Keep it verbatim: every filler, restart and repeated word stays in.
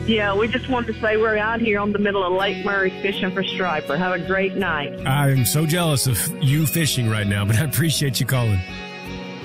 Yeah, we just wanted to say we're out here on the middle of Lake Murray fishing for striper. Have a great night. I'm so jealous of you fishing right now, but I appreciate you calling.